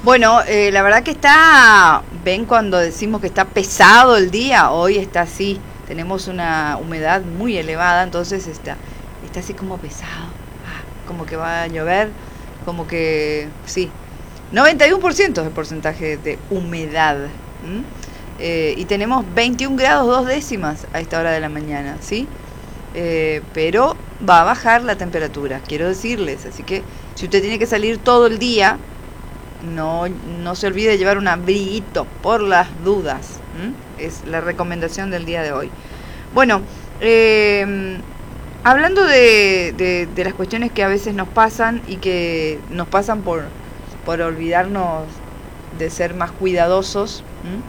Bueno, la verdad que está, ven cuando decimos que está pesado el día, hoy está así, tenemos una humedad muy elevada, entonces está así como pesado, como que va a llover, como que, sí, 91% es el porcentaje de humedad, y tenemos 21 grados 2 décimas a esta hora de la mañana, ¿sí? Pero va a bajar la temperatura, quiero decirles, así que si usted tiene que salir todo el día, no se olvide de llevar un abriguito por las dudas. Es la recomendación del día de hoy. Bueno, hablando de las cuestiones que a veces nos pasan y que nos pasan por olvidarnos de ser más cuidadosos.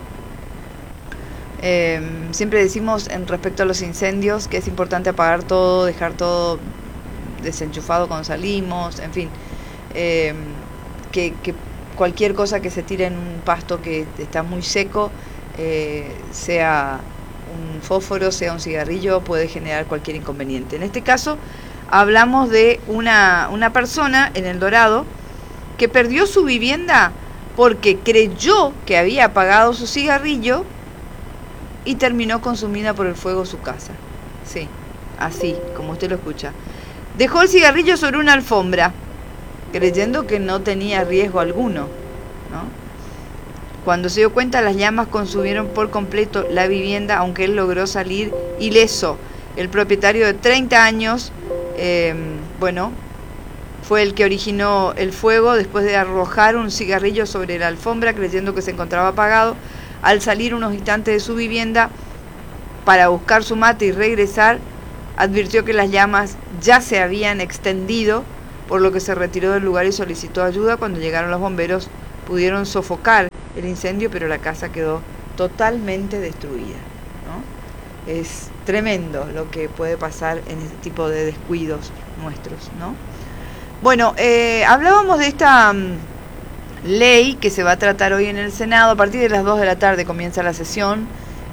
Siempre decimos en respecto a los incendios que es importante apagar todo, dejar todo desenchufado cuando salimos, en fin, que cualquier cosa que se tire en un pasto que está muy seco, sea un fósforo, sea un cigarrillo, puede generar cualquier inconveniente. En este caso hablamos de una persona en El Dorado que perdió su vivienda porque creyó que había apagado su cigarrillo y terminó consumida por el fuego su casa. Sí, así, como usted lo escucha. Dejó el cigarrillo sobre una alfombra, creyendo que no tenía riesgo alguno, ¿no? Cuando se dio cuenta, las llamas consumieron por completo la vivienda, aunque él logró salir ileso. El propietario de 30 años, fue el que originó el fuego después de arrojar un cigarrillo sobre la alfombra, creyendo que se encontraba apagado. Al salir unos instantes de su vivienda para buscar su mate y regresar, advirtió que las llamas ya se habían extendido, por lo que se retiró del lugar y solicitó ayuda. Cuando llegaron los bomberos pudieron sofocar el incendio, pero la casa quedó totalmente destruida, ¿no? Es tremendo lo que puede pasar en este tipo de descuidos nuestros, ¿no? Bueno, hablábamos de esta ley que se va a tratar hoy en el Senado. A partir de las 2 de la tarde comienza la sesión,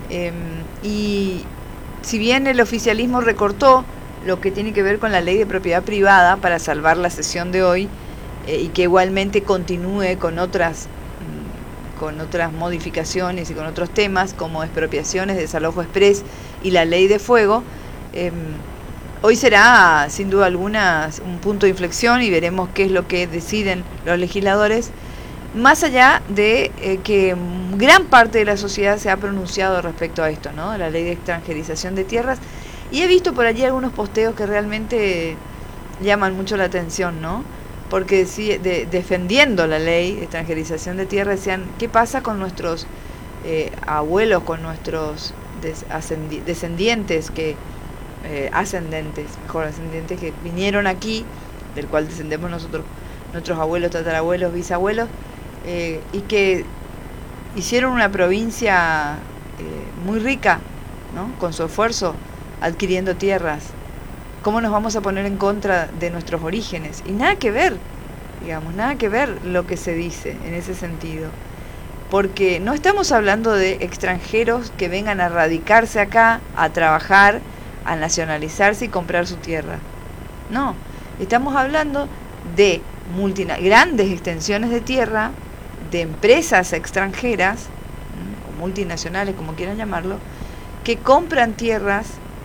y si bien el oficialismo recortó lo que tiene que ver con la ley de propiedad privada para salvar la sesión de hoy, y que igualmente continúe con otras modificaciones y con otros temas como expropiaciones, desalojo express y la ley de fuego, hoy será sin duda alguna un punto de inflexión y veremos qué es lo que deciden los legisladores, más allá de que gran parte de la sociedad se ha pronunciado respecto a esto, ¿no? La ley de extranjerización de tierras. Y he visto por allí algunos posteos que realmente llaman mucho la atención, ¿no? Porque defendiendo la ley de extranjerización de tierra, decían, ¿qué pasa con nuestros abuelos, con nuestros descendientes, ascendentes que vinieron aquí, del cual descendemos nosotros, nuestros abuelos, tatarabuelos, bisabuelos, y que hicieron una provincia muy rica, ¿no? Con su esfuerzo, adquiriendo tierras? ¿Cómo nos vamos a poner en contra de nuestros orígenes? Y nada que ver, digamos, nada que ver lo que se dice en ese sentido. Porque no estamos hablando de extranjeros que vengan a radicarse acá, a trabajar, a nacionalizarse y comprar su tierra. No, estamos hablando de grandes extensiones de tierra, de empresas extranjeras, o multinacionales, como quieran llamarlo, que compran tierras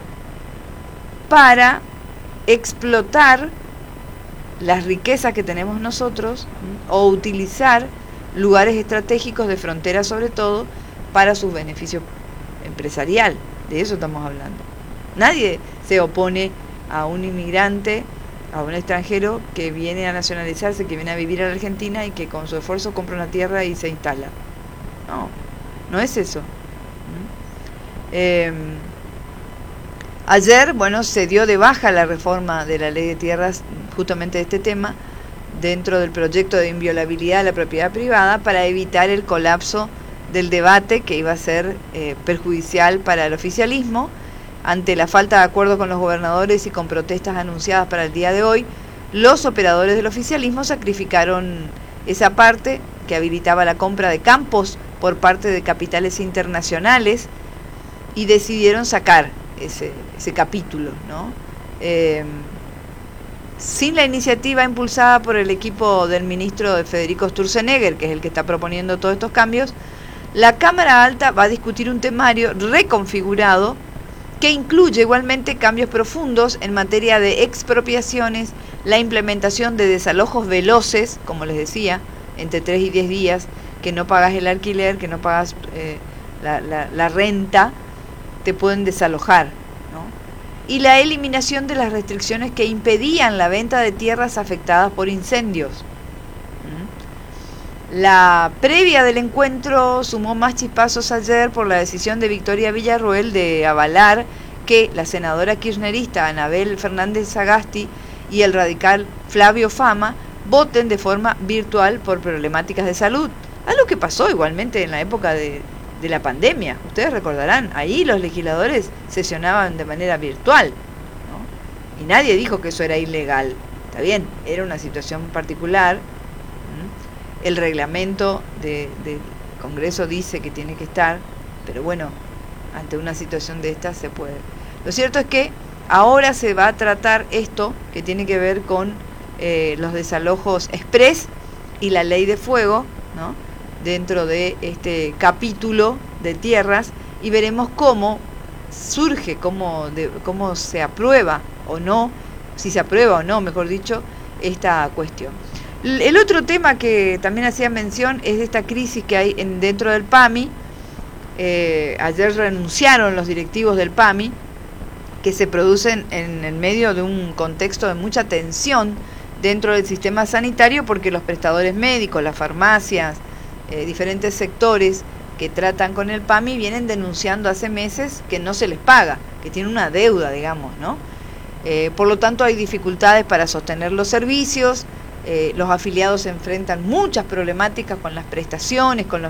para explotar las riquezas que tenemos nosotros, o utilizar lugares estratégicos de frontera sobre todo para su beneficio empresarial. De eso estamos hablando. Nadie se opone a un inmigrante, a un extranjero que viene a nacionalizarse, que viene a vivir a la Argentina y que con su esfuerzo compra una tierra y se instala. No es eso. Ayer, se dio de baja la reforma de la ley de tierras, justamente de este tema, dentro del proyecto de inviolabilidad de la propiedad privada, para evitar el colapso del debate que iba a ser perjudicial para el oficialismo. Ante la falta de acuerdo con los gobernadores y con protestas anunciadas para el día de hoy, los operadores del oficialismo sacrificaron esa parte que habilitaba la compra de campos por parte de capitales internacionales y decidieron sacar ese capítulo, ¿no? sin la iniciativa impulsada por el equipo del ministro de Federico Sturzenegger, que es el que está proponiendo todos estos cambios, la Cámara Alta va a discutir un temario reconfigurado que incluye igualmente cambios profundos en materia de expropiaciones, la implementación de desalojos veloces, como les decía, entre 3 y 10 días, que no pagas el alquiler, que no pagas la renta, te pueden desalojar, ¿no? Y la eliminación de las restricciones que impedían la venta de tierras afectadas por incendios. La previa del encuentro sumó más chispazos ayer por la decisión de Victoria Villarroel de avalar que la senadora kirchnerista Anabel Fernández Sagasti y el radical Flavio Fama voten de forma virtual por problemáticas de salud. Algo que pasó igualmente en la época de la pandemia. Ustedes recordarán, ahí los legisladores sesionaban de manera virtual, ¿no? Y nadie dijo que eso era ilegal. Está bien, era una situación particular. El reglamento del Congreso dice que tiene que estar, pero bueno, ante una situación de esta se puede. Lo cierto es que ahora se va a tratar esto que tiene que ver con los desalojos express y la ley de fuego, ¿no?, dentro de este capítulo de tierras, y veremos cómo surge, cómo se aprueba o no, si se aprueba o no, mejor dicho, esta cuestión. El otro tema que también hacía mención es esta crisis que hay dentro del PAMI. Ayer renunciaron los directivos del PAMI, que se producen en el medio de un contexto de mucha tensión dentro del sistema sanitario, porque los prestadores médicos, las farmacias, diferentes sectores que tratan con el PAMI vienen denunciando hace meses que no se les paga, que tienen una deuda, digamos, ¿no? Por lo tanto hay dificultades para sostener los servicios. Los afiliados se enfrentan muchas problemáticas con las prestaciones, con los